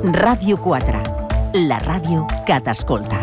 Ràdio 4, la ràdio que t'escolta.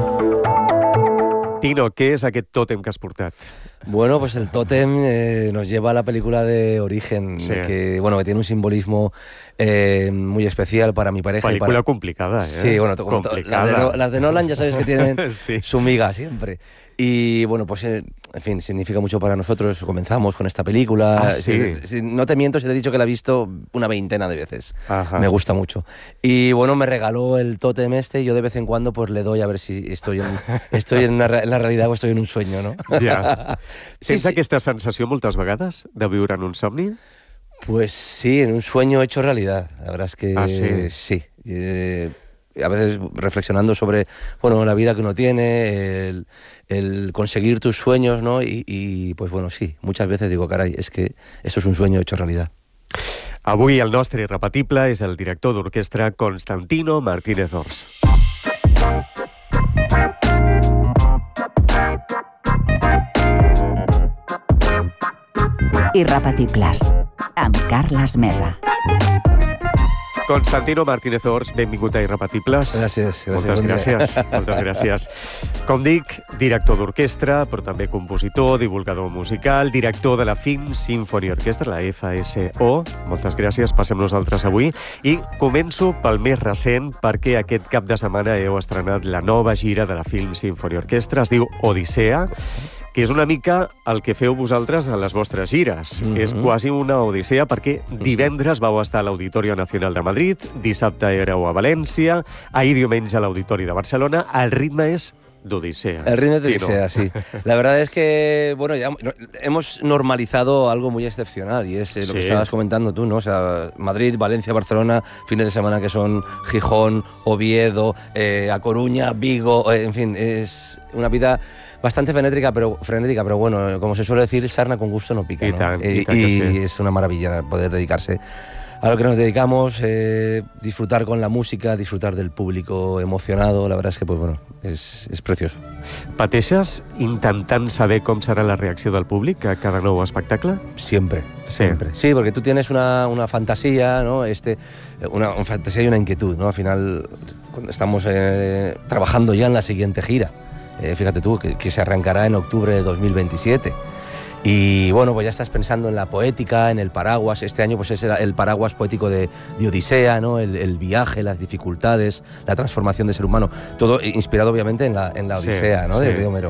Tino, ¿qué es aquest tótem que has portat? Bueno, pues el tótem nos lleva a la película de Origen, sí. que tiene un simbolismo muy especial para mi pareja. Película complicada, ¿eh? Sí, bueno, las de Nolan ya sabes que tienen sí. su miga siempre. Y bueno, pues en fin, significa mucho para nosotros. Comenzamos con esta película. Ah, sí. No te miento si te he dicho que la he visto una veintena de veces. Ajá. Me gusta mucho. Y bueno, me regaló el tótem y yo de vez en cuando pues le doy a ver si estoy en la realidad o estoy en un sueño, ¿no? Ja. Tens aquesta sensació moltes vegades de viure en un somni? Pues sí, en un sueño hecho realidad. La verdad es que sí. A veces reflexionando sobre la vida que uno tiene, el conseguir tus sueños, ¿no? Y pues bueno, sí, muchas veces digo, caray, es que eso es un sueño hecho realidad. Avui el nostre irrepetible és el director d'orquestra Constantino Martínez Ors. Irrepetibles, amb Carles Mesa. Constantino Martínez Ors, benvingut a Irrepetibles. Gràcies. Moltes gràcies. Com dic, director d'orquestra, però també compositor, divulgador musical, director de la Film Symphony Orchestra, la FSO. Moltes gràcies, passem nosaltres avui. I començo pel més recent, perquè aquest cap de setmana heu estrenat la nova gira de la Film Symphony Orchestra, es diu Odissea, que és una mica el que feu vosaltres a les vostres gires. És quasi una odissea perquè divendres vau estar a l'Auditorio Nacional de Madrid, dissabte éreu a València, ahir diumenge a l'Auditori de Barcelona. El ritme és d'odissea. El ritmo de Odisea, sí. La verdad es que, ya hemos normalizado algo muy excepcional y es lo que estabas comentando tú, ¿no? O sea, Madrid, Valencia, Barcelona, fines de semana que son Gijón, Oviedo, A Coruña, Vigo, en fin, es una vida bastante frenética, pero bueno, como se suele decir, sarna con gusto no pica, ¿no? Y es una maravilla poder dedicarse a lo que nos dedicamos, disfrutar con la música, disfrutar del público emocionado. La verdad es que, pues bueno, es precioso. Pateixes intentant saber com serà la reacció del públic a cada nou espectacle? Siempre. Sí, porque tú tienes una fantasía, ¿no? Una fantasía y una inquietud, ¿no? Al final, cuando estamos trabajando ya en la siguiente gira, fíjate tú, que se arrancará en octubre de 2027. Y bueno, pues ya estás pensando en la poética, en el paraguas. Este año pues es el paraguas poético de Odisea, ¿no? El viaje, las dificultades, la transformación del ser humano. Todo inspirado obviamente en la Odisea, ¿no? De Homero.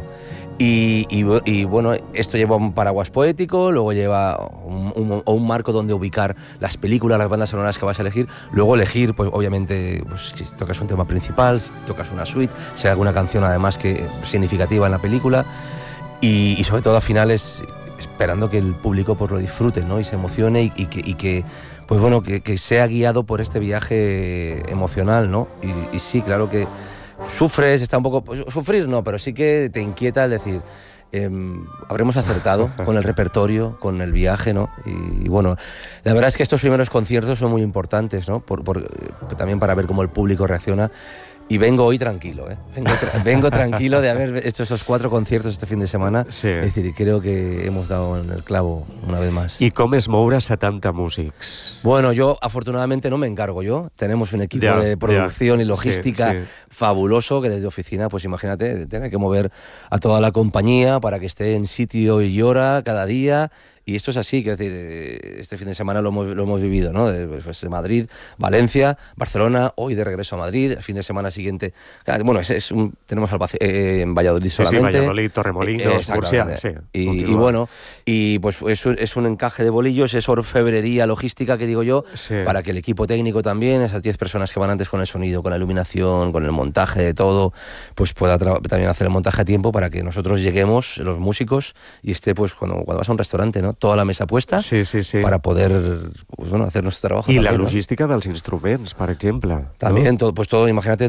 Y bueno, esto lleva un paraguas poético, luego lleva un marco donde ubicar las películas, las bandas sonoras que vas a elegir, luego elegir, pues obviamente, pues, si tocas un tema principal, si tocas una suite, si hay alguna canción además que significativa en la película, y sobre todo al final es esperando que el público pues lo disfrute, ¿no? Y se emocione y que pues bueno, que sea guiado por este viaje emocional, ¿no? Y sí, claro que sufres, está un poco... Sufrir no, pero sí que te inquieta el decir, habremos acertado con el repertorio, con el viaje, ¿no? Y bueno, la verdad es que estos primeros conciertos son muy importantes, ¿no? También para ver cómo el público reacciona. Y vengo hoy tranquilo, ¿eh? Vengo tranquilo de haber hecho esos 4 conciertos este fin de semana. Sí. Es decir, creo que hemos dado en el clavo una vez más. I com és moure 70 músics? Bueno, yo afortunadamente no me encargo yo. Tenemos un equipo de producción y logística fabuloso que desde oficina, pues imagínate, tener que mover a toda la compañía para que esté en sitio y hora cada día. Y esto es así, quiero decir, este fin de semana lo hemos vivido, ¿no? Pues de Madrid, Valencia, Barcelona, hoy de regreso a Madrid, el fin de semana siguiente. Bueno, tenemos en Valladolid solamente. Sí, Valladolid, Torremolinos, Murcia. Sí, y bueno, y pues es un encaje de bolillos, es orfebrería logística, que digo yo, para que el equipo técnico también, esas 10 personas que van antes con el sonido, con la iluminación, con el montaje de todo, pues pueda también hacer el montaje a tiempo para que nosotros lleguemos, los músicos, y esté pues cuando vas a un restaurante, ¿no? Toda la mesa puesta para poder pues, bueno, hacer nuestro trabajo. I también, la logística dels instruments, per exemple. También, ¿no? todo, imagínate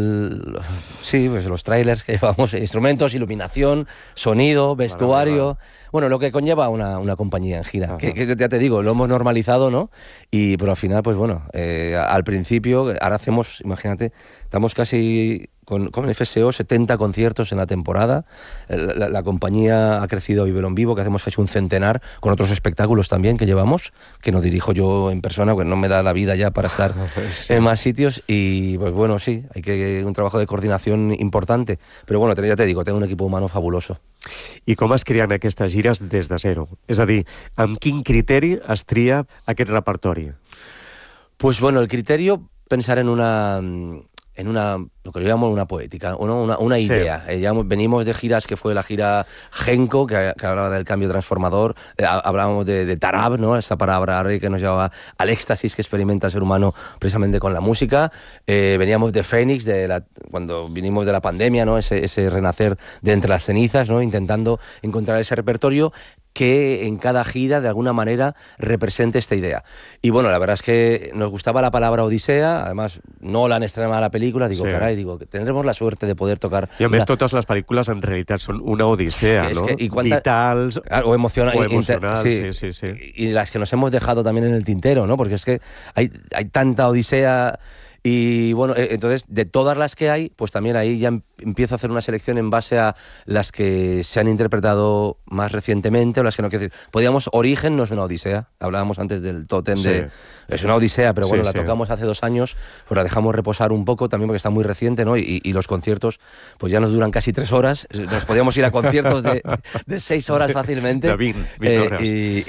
pues los trailers que llevamos, instrumentos, iluminación, sonido, vestuario. Bueno, lo que conlleva una compañía en gira. Que ya te digo, lo hemos normalizado, ¿no? Pero al final, pues bueno, al principio, ahora hacemos, imagínate, estamos casi con FSO, 70 conciertos en la temporada. La compañía ha crecido a Vivero en Vivo, que hacemos casi un centenar, con otros espectáculos también que llevamos, que no dirijo yo en persona, porque no me da la vida ya para estar en más sitios. Y pues bueno, sí, hay que un trabajo de coordinación importante. Pero bueno, ya te digo, tengo un equipo humano fabuloso. I com es creen aquestes gires des de zero? És a dir, amb quin criteri es tria aquest repertori? Pues bueno, el criterio, pensar en una, lo que yo llamo una poética, una idea. Sí. Venimos de giras que fue la gira Genco, que hablaba del cambio transformador, hablábamos de Tarab, ¿no? Esa palabra que nos llevaba al éxtasis que experimenta el ser humano precisamente con la música. Veníamos de Fénix, cuando vinimos de la pandemia, ¿no? Ese renacer de entre las cenizas, ¿no? Intentando encontrar ese repertorio que en cada gira de alguna manera represente esta idea. Y bueno, la verdad es que nos gustaba la palabra Odisea, además Nolan estrenaba la película, digo, caray, tendremos la suerte de poder tocar... I a més, totes les pel·lícules en realitat són una odisea, ¿no? Vitals o emocionals. Sí. Y las que nos hemos dejado también en el tintero, ¿no? Porque es que hay tanta odisea... Y bueno, entonces de todas las que hay, pues también ahí ya empiezo a hacer una selección en base a las que se han interpretado más recientemente o las que no quiero decir. Origen no es una odisea, hablábamos antes del tótem de... Es una odisea, pero bueno, la tocamos hace 2 años, pues la dejamos reposar un poco también porque está muy reciente, ¿no? Y los conciertos pues ya nos duran casi 3 horas, nos podíamos ir a conciertos de 6 horas fácilmente. De 20 horas.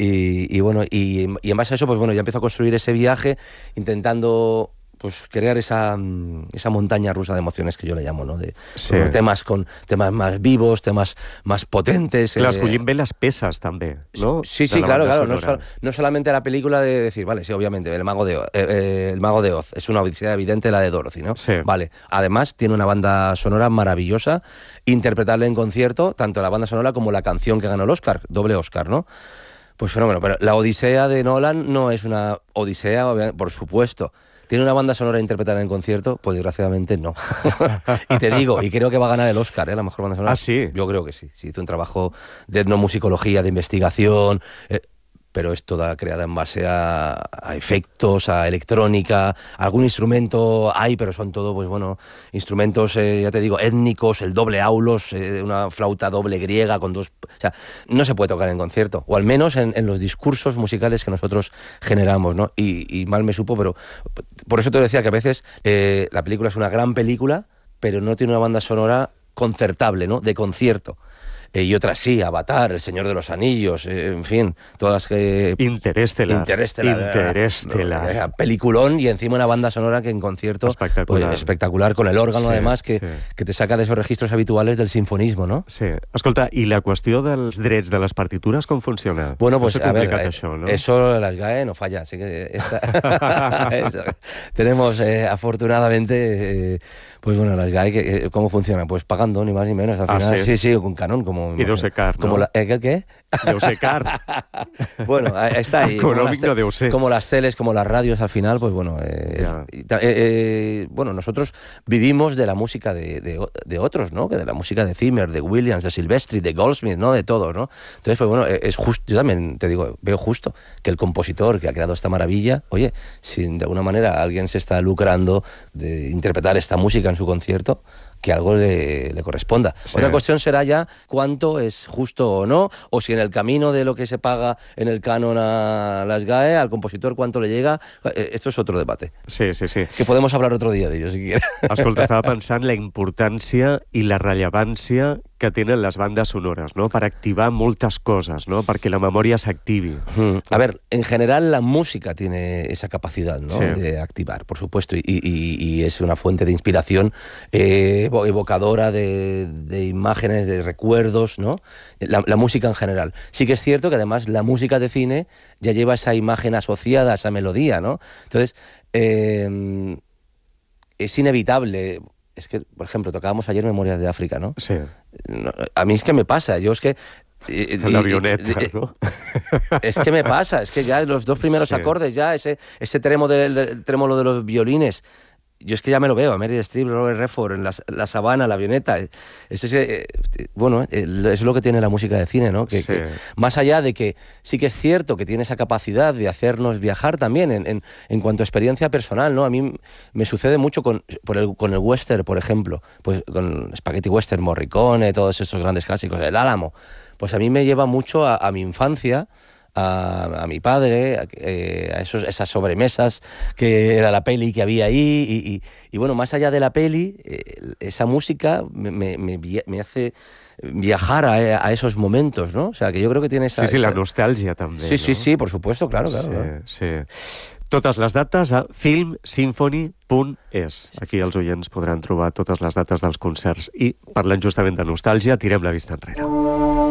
Y bueno, y en base a eso, pues bueno, ya empiezo a construir ese viaje intentando... pues crear esa montaña rusa de emociones que yo le llamo, ¿no? Temas más vivos, temas más potentes. Clar, escollim bé les peces, també, no? Sí, claro. No solamente la película de decir, vale, sí, obviamente, el Mago de Oz, es una odisea evidente la de Dorothy, ¿no? Sí. Vale, además tiene una banda sonora maravillosa, interpretable en concierto, tanto la banda sonora como la canción que ganó el Oscar, doble Oscar, ¿no? Pues fenómeno, pero la Odisea de Nolan no es una odisea, por supuesto. ¿Tiene una banda sonora interpretada en concierto? Pues desgraciadamente no. Y te digo, y creo que va a ganar el Oscar, la mejor banda sonora. ¿Ah, sí? Yo creo que sí. Sí, hizo un trabajo de etnomusicología, de investigación, pero es toda creada en base a efectos, a electrónica, algún instrumento hay, pero son todo, pues bueno, instrumentos, ya te digo, étnicos, el doble aulos, una flauta doble griega con 2... O sea, no se puede tocar en concierto, o al menos en los discursos musicales que nosotros generamos, ¿no? Y mal me supo, pero por eso te decía que a veces la película es una gran película, pero no tiene una banda sonora concertable, ¿no? De concierto. Y otras sí, Avatar, El Señor de los Anillos, en fin, todas las que... Interestelar. Peliculón y encima una banda sonora que en concierto... Espectacular, con el órgano además que te saca de esos registros habituales del sinfonismo, ¿no? Sí. Escolta, i la qüestió dels drets de les partitures com funciona? Bueno, pues a ver, això, ¿no? Eso las GAE no falla, así que tenemos afortunadamente... Pues bueno, las GAE, ¿cómo funciona? Pues pagando, ni más ni menos. Al final, sí, con canon. Y deu ser car, ¿no? ¿Qué? Deu ser car. Bueno, está ahí. Econòmic no deu ser. Como las teles, como las radios, al final, pues bueno. Bueno, nosotros vivimos de la música de otros, ¿no? Que de la música de Zimmer, de Williams, de Silvestri, de Goldsmith, ¿no? De todos, ¿no? Entonces, pues bueno, es justo. Yo también te digo, veo justo que el compositor que ha creado esta maravilla, oye, si de alguna manera alguien se está lucrando de interpretar esta música en su concierto, que algo le corresponda. Sí. Otra cuestión será ya cuánto es justo o no, o si en el camino de lo que se paga en el canon a las GAE, al compositor cuánto le llega. Esto es otro debate. Sí. Que podemos hablar otro dia d'ello, si quieres. Escolta, estava pensant la importància i la rellevància que tenen les bandes sonores, ¿no? Para activar moltes cosas, ¿no? Perquè la memòria s'activi. A ver, en general la música tiene esa capacidad, ¿no? De activar, por supuesto, y es una fuente de inspiración evocadora de imágenes, de recuerdos, ¿no? La música en general. Sí que es cierto que además la música de cine ya lleva esa imagen asociada a esa melodía, ¿no? Entonces, es inevitable. Es que, por ejemplo, tocábamos ayer Memorias de África, ¿no? Sí. A mí es que me pasa, yo es que... La avioneta, ¿no? Es que me pasa, es que ya los 2 primeros acordes, ya ese trémolo de los violines, yo es que ya me lo veo, a Meryl Streep, Robert Redford, en la sabana, la avioneta. Bueno, es lo que tiene la música de cine, ¿no? Que más allá de que sí que es cierto que tiene esa capacidad de hacernos viajar también en cuanto a experiencia personal, ¿no? A mí me sucede mucho con el western, por ejemplo, pues con Spaghetti Western, Morricone, todos esos grandes clásicos, El Álamo. Pues a mí me lleva mucho a mi infancia, a mi padre, a esas sobremesas que era la peli que había ahí y bueno, más allá de la peli, esa música me hace viajar a esos momentos, ¿no? O sea, que yo creo que tiene esa... Sí, la nostàlgia també. Sí, no? sí, por supuesto, claro. Sí. Totes les dates a filmsymphony.es. Aquí els oients podran trobar totes les dates dels concerts. I parlant justament de nostàlgia, tirem la vista enrere.